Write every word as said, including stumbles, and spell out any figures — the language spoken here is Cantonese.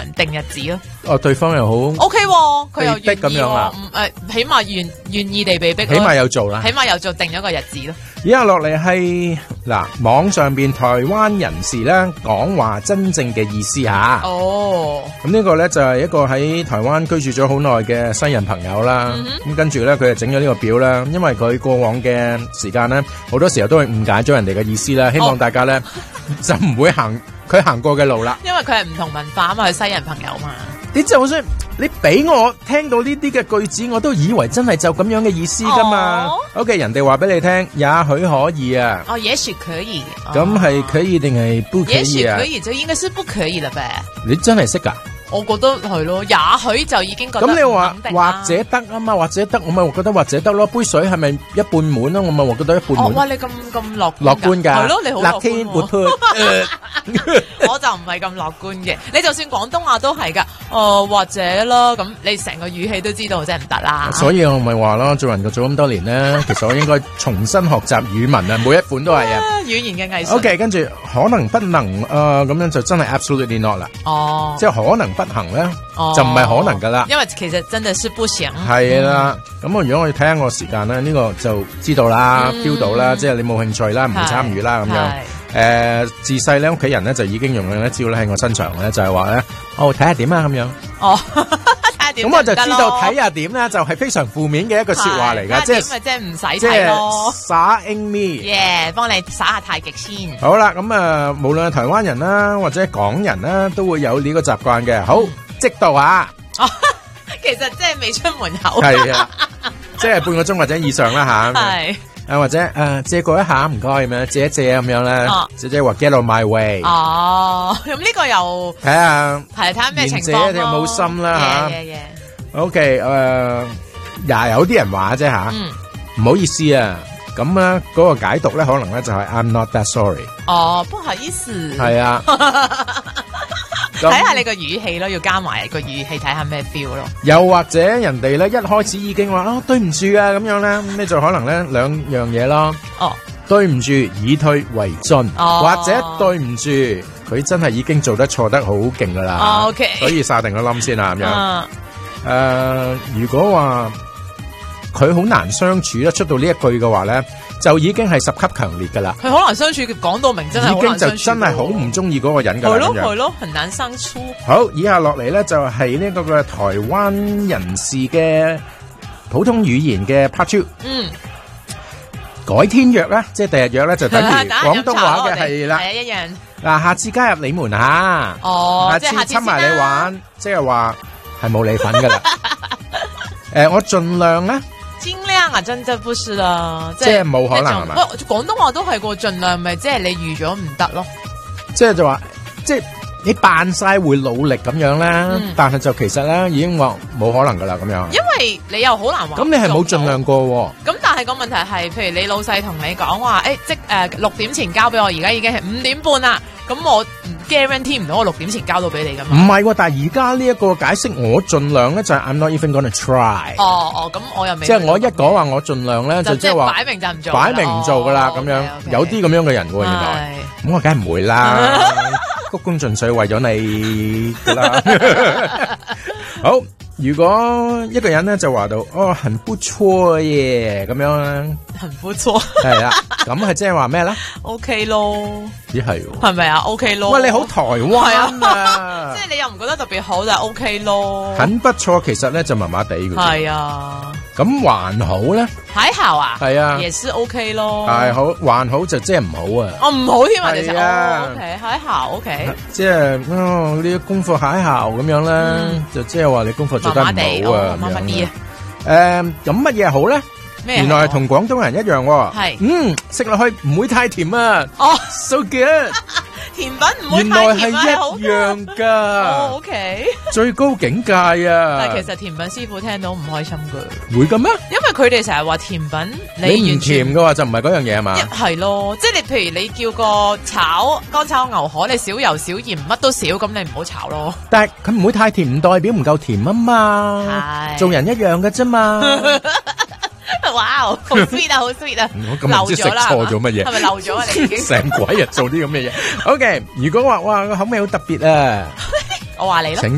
人定日子咯。 哦，對方又好 OK，佢又被逼咁樣啊， 誒，起碼願願意地被逼， 起碼有做啦， 起碼有做定咗個日子咯。 以下落嚟係嗱，網上邊台灣人士咧講話真正嘅意思吓。 哦， 咁呢個咧就係一個喺台灣居住咗好耐嘅西人朋友啦。咁、嗯、跟住咧佢就整咗呢個表啦，因為佢過往嘅時間咧好多時候都係誤解咗人哋嘅意思啦，希望大家咧、哦、就唔會行佢行過嘅路啦。 因為佢係唔同文化啊嘛，佢西人朋友嘛。 你就算你俾我聽到呢啲嘅句子，我都以為真係就咁樣嘅意思噶嘛。哦、OK， 人哋話俾你聽，也許可以啊。 哦，也許可以。 咁係可以定係不可以啊？ 也許可以就應該是不可以啦唄。你真係識噶？ 我覺得係咯，也許就已經覺得咁你話或者得啊嘛，或者得，我咪覺得或者得咯。杯水係咪一半滿咯？我咪話覺得一半滿。 哦，哇！你咁咁樂樂觀㗎， 係咯，你好樂觀。 樂天活潑， 我就唔係咁樂觀嘅。你就算廣東話都係㗎，誒或者啦，咁你成個語氣都知道真係唔得啦。 所以我咪話咯，做人做咁多年咧，其實我應該重新學習語文啊，每一款都係啊。 語言嘅藝術。 OK， 跟住可能不能誒咁樣就真係 absolutely not 啦。 哦， 即係可能不行咧。哦、就唔係可能噶啦， 因為其實真係是不行。 係啦，咁、嗯、我如果我要睇下我時間咧，呢、這個就知道啦 feel、嗯、到啦，即係你冇興趣啦，唔會參與啦咁樣。誒、呃，自細咧屋企人咧就已經用咗一招咧喺我身上咧，就係話咧，哦睇下點啊咁樣。哦，睇下點。咁我就知道睇下點咧，就係非常負面嘅一個說話嚟噶，即係咪即係唔使睇咯， 耍 in me。 耶，幫你耍下太極先。 好啦，咁啊，無論係台灣人啦或者港人啦，都會有呢個習慣嘅。好。嗯即到啊！哦， 其實即係未出門口， 係啊，即係半個鐘或者以上啦吓。係啊，或者誒、呃、借過一下唔該咁樣，借一借咁樣咧。哦，姐姐話 get on my way。哦，咁呢個又睇下睇下咩情況咯。有冇心啦吓。Yeah, yeah, yeah. OK， 誒、呃，又有啲人話啫吓。嗯。唔好意思啊，咁啊嗰個解讀咧可能咧就係 I'm not that sorry。哦，不好意思。係啊。睇下你個語氣咯，要加埋個語氣睇下咩 feel 咯。又或者人哋咧一開始已經話啊對唔住啊咁樣咧，咁你就可能咧兩樣嘢咯。哦，對唔住以退為進，哦、或者對唔住佢真係已經做得錯得好勁噶啦。哦、OK， 所以殺定個冧先啦咁樣。誒、啊呃，如果話佢好難相處咧，出到呢一句嘅話咧，就已經係十級強烈噶啦。佢好難相處，講到明真係已經就真係好唔中意嗰個人噶啦。係咯係咯，很難相處。好，以下落嚟咧就係呢個嘅台灣人士嘅普通語言嘅 part two。嗯，改天約咧，即係第日約咧，就等於廣東話嘅係啦，係啊一樣。嗱，下次加入你們吓，哦，下次親埋你玩，即係話係冇你份噶啦。誒，我盡量咧。盡量啊，真真不是啦，即係冇可能係嘛？喂，廣東話都係個盡量，咪即係你預咗唔得咯。即係就話，即係你扮晒會努力咁樣咧，嗯、但係就其實咧已經話冇可能噶啦咁樣。因為你又好難話。咁你係冇盡量過喎。咁但係個問題係，譬如你老細同你講話，誒、欸，即誒六點前交俾我，而家已經係五點半啦。咁我唔 guarantee 唔到我六點前交到俾你噶嘛？唔係，但係而家呢一個解釋，我盡量咧就係 I'm not even gonna try。哦哦，咁我又未。即係我一講話我盡量咧，就即係話擺明就唔做，擺明唔做噶啦咁樣。有啲咁樣嘅人喎，原來。咁我梗係唔會啦，鞠躬盡瘁為咗你噶啦。好，如果一個人咧就話到哦，很不錯耶咁樣咧，很不錯係啦，咁係即係話咩咧 ？OK 咯，咦係喎，係咪啊 ？OK 咯，喂你好台灣啊，即係你又唔覺得特別好就 OK 咯，很不錯，其實咧就麻麻地嘅，係啊，咁還好咧，還好啊，係啊，也是 OK 咯，係好還好就即係唔好啊，哦唔好添啊，係啊 ，OK 還好 OK，即係哦呢啲功課還好咁樣咧，就即係話你功課做得唔好啊，麻麻啲啊，誒咁乜嘢好咧？原來係同廣東人一樣喎，係，嗯，食落去唔會太甜啊，哦 ，so good，甜品唔會太甜啊，係一樣噶，哦 ，OK，最高境界啊，但係其實甜品師傅聽到唔開心噶，會嘅咩？因為佢哋成日話甜品你唔甜嘅話就唔係嗰樣嘢係嘛？係咯，即係你譬如你叫個炒乾炒牛河，你少油少鹽乜都少，咁你唔好炒咯。但係佢唔會太甜，唔代表唔夠甜啊嘛，係，做人一樣嘅啫嘛。哇，好 sweet 啊，好 sweet 啊！我咁唔知食錯咗乜嘢，係咪漏咗啊？你已經成鬼日做啲咁嘅嘢。OK， 如果話哇個口味好特別啊，我話你咯。